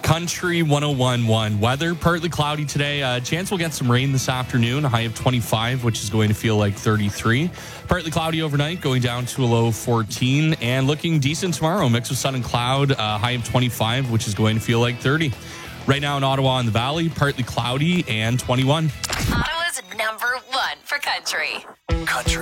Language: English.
Country 101.1 weather, partly cloudy today. Chance we'll get some rain this afternoon, a high of 25, which is going to feel like 33. Partly cloudy overnight, going down to a low of 14. And looking decent tomorrow, mix of sun and cloud, high of 25, which is going to feel like 30. Right now in Ottawa and the Valley, partly cloudy and 21. Ottawa's number one for country.